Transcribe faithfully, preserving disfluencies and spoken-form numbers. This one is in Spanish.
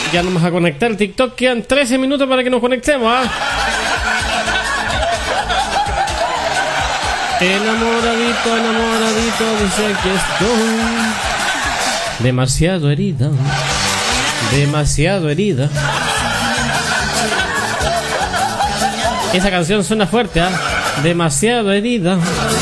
Ya nos vamos a conectar. El TikTok quedan trece minutos para que nos conectemos, ¿ah? Enamoradito, enamoradito, dice que estoy demasiado herida. Demasiado herida. Esa canción suena fuerte, ¿ah? Demasiado herida.